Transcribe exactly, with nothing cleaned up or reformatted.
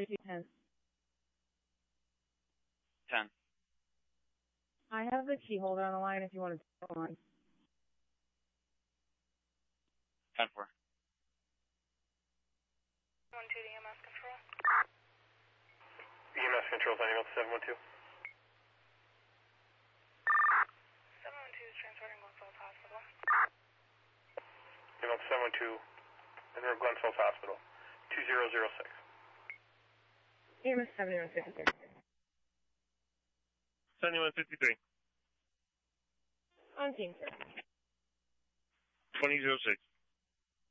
two ten. ten. I have the key holder on the line if you want to take the line. ten four. one two to E M S control. E M S control, finding out seven one two. seven one two is transporting Glen Falls Hospital. You know, seven one two, and we're Glen Falls Hospital. two zero zero six. E M S seventy-one fifty-three. seventy-one fifty-three. On team, sir. twenty oh six.